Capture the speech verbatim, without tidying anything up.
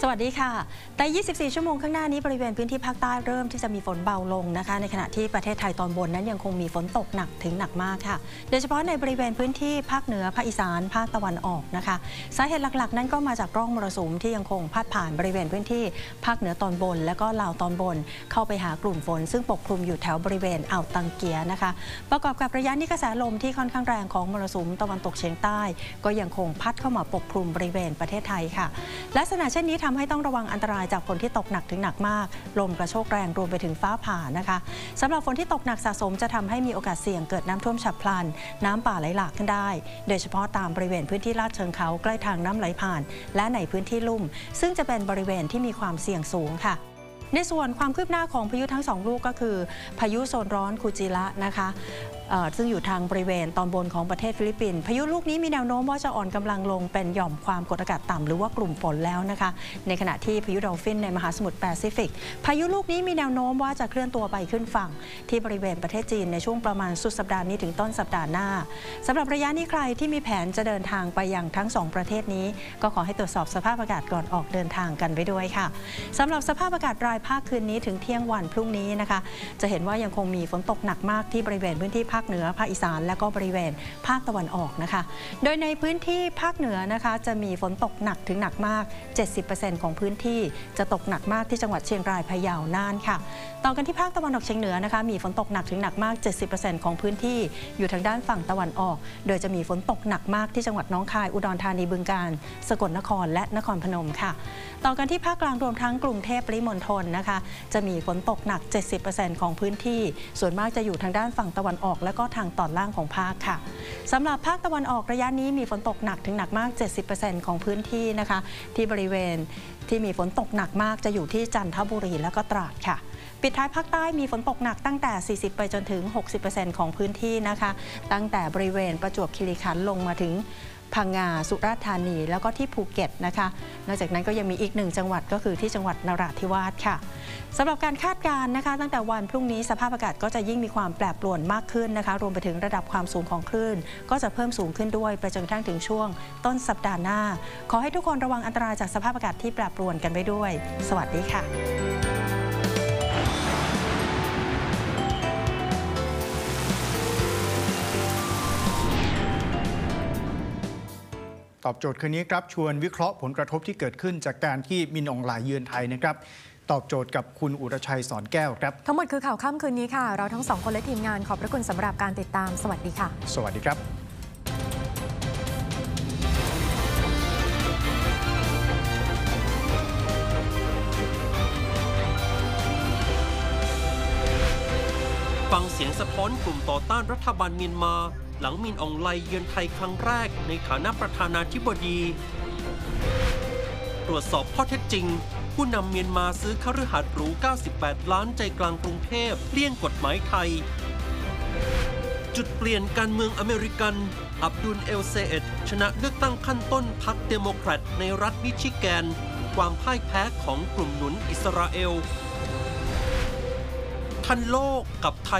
สวัสดีค่ะแต่ยี่สิบสี่ชั่วโมงข้างหน้านี้บริเวณพื้นที่ภาคใต้เริ่มที่จะมีฝนเบาลงนะคะในขณะที่ประเทศไทยตอนบนนั้นยังคงมีฝนตกหนักถึงหนักมากค่ะโดยเฉพาะในบริเวณพื้นที่ภาคเหนือภาคอีสานภาคตะวันออกนะคะสาเหตุหลักๆนั้นก็มาจากร่องมรสุมที่ยังคงพาดผ่านบริเวณพื้นที่ภาคเหนือตอนบนและก็ลาวตอนบนเข้าไปหากลุ่มฝนซึ่งปกคลุมอยู่แถวบริเวณอ่าวตังเกียนะคะประกอบกับระยะนี้กระแสลมที่ค่อนข้างแรงของมรสุมตะวันตกเฉียงใต้ก็ยังคงพัดเข้ามาปกคลุมบริเวณประเทศไทยค่ะลักษณะเช่นนี้ทำให้ต้องระวังอันตรายจากฝนที่ตกหนักถึงหนักมากลมกระโชกแรงรวมไปถึงฟ้าผ่านะคะสำหรับฝนที่ตกหนักสะสมจะทำให้มีโอกาสเสี่ยงเกิดน้ำท่วมฉับพลันน้ำป่าไหลหลากขึ้นได้โดยเฉพาะตามบริเวณพื้นที่ลาดเชิงเขาใกล้ทางน้ำไหลผ่านและในพื้นที่ลุ่มซึ่งจะเป็นบริเวณที่มีความเสี่ยงสูงค่ะในส่วนความคืบหน้าของพายุทั้งสองลูกก็คือพายุโซนร้อนคูจิระนะคะซึ่งอยู่ทางบริเวณตอนบนของประเทศฟิลิปปินส์พายุลูกนี้มีแนวโน้มว่าจะอ่อนกำลังลงเป็นหย่อมความกดอากาศต่ำหรือว่ากลุ่มฝนแล้วนะคะในขณะที่พายุดอลฟินในมหาสมุทรแปซิฟิกพายุลูกนี้มีแนวโน้มว่าจะเคลื่อนตัวไปขึ้นฝั่งที่บริเวณประเทศจีนในช่วงประมาณสุดสัปดาห์นี้ถึงต้นสัปดาห์หน้าสำหรับระยะนี้ใครที่มีแผนจะเดินทางไปยังทั้งสองประเทศนี้ก็ขอให้ตรวจสอบสภาพอากาศก่อนออกเดินทางกันไว้ด้วยค่ะสำหรับสภาพอากาศรายภาคคืนนี้ถึงเที่ยงวันพรุ่งนี้นะคะจะเห็นว่ายังคงมีฝนตกหนักมากที่บริเวณพื้นที่ภาคเหนือภาคอีสานและก็บริเวณภาคตะวันออกนะคะโดยในพื้นที่ภาคเหนือนะคะจะมีฝนตกหนักถึงหนักมาก เจ็ดสิบเปอร์เซ็นต์ ของพื้นที่จะตกหนักมากที่จังหวัดเชียงรายพะเยาน่านค่ะต่อกันที่ภาคตะวันออกเฉียงเหนือนะคะมีฝนตกหนักถึงหนักมาก เจ็ดสิบเปอร์เซ็นต์ ของพื้นที่อยู่ทางด้านฝั่งตะวันออกโดยจะมีฝนตกหนักมากที่จังหวัดน้องคายอุดรธานีบึงกาฬสกลนครและนครพนมค่ะต่อกันที่ภาคกลางรวมทั้งกรุงเทพปริมณฑลนะคะจะมีฝนตกหนัก เจ็ดสิบเปอร์เซ็นต์ ของพื้นที่ส่วนมากจะอยู่ทางด้านฝั่งตะวันออกและก็ทางตอนล่างของภาคค่ะสำหรับภาคตะวันออกระยะนี้มีฝนตกหนักถึงหนักมาก เจ็ดสิบเปอร์เซ็นต์ ของพื้นที่นะคะที่บริเวณที่มีฝนตกหนักมากจะอยู่ที่จันทบุรีและก็ตราดค่ะปิดท้ายภาคใต้มีฝนตกหนักตั้งแต่ สี่สิบ ไปจนถึง หกสิบเปอร์เซ็นต์ ของพื้นที่นะคะตั้งแต่บริเวณประจวบคีรีขันธ์ลงมาถึงพังงาสุราษฎร์ธานีแล้วก็ที่ภูเก็ตนะคะนอกจากนั้นก็ยังมีอีกหนึ่งจังหวัดก็คือที่จังหวัดนราธิวาสค่ะสำหรับการคาดการณ์นะคะตั้งแต่วันพรุ่งนี้สภาพอากาศก็จะยิ่งมีความแปรปรวนมากขึ้นนะคะรวมไปถึงระดับความสูงของคลื่นก็จะเพิ่มสูงขึ้นด้วยไปจนกระทั่งถึงช่วงต้นสัปดาห์หน้าขอให้ทุกคนระวังอันตรายจากสภาพอากาศที่แปรปรวนกันไว้ด้วยสวัสดีค่ะตอบโจทย์คืนนี้ครับชวนวิเคราะห์ผลกระทบที่เกิดขึ้นจากการที่มินออนไลน์เยือนไทยนะครับตอบโจทย์กับคุณอุรชัยสอนแก้วครับทั้งหมดคือข่าวค่ำคืนนี้ค่ะเราทั้งสองคนและทีมงานขอบพระคุณสำหรับการติดตามสวัสดีค่ะสวัสดีครับฟังเสียงสะท้อนกลุ่มต่อต้านรัฐบาลเมียนมาหลังมินอองไลเยือนไทยครั้งแรกในฐานะประธานาธิบดีตรวจสอบข้อเท็จจริงผู้นำเมียนมาซื้อคฤหาสน์หรูเก้าสิบแปดล้านใจกลางกรุงเทพเลี่ยงกฎหมายไทยจุดเปลี่ยนการเมืองอเมริกันอับดุลเอลเซเอตชนะเลือกตั้งขั้นต้นพรรคเดโมแครตในรัฐมิชิแกนความพ่ายแพ้ของกลุ่มหนุนอิสราเอลทันโลกกับไทย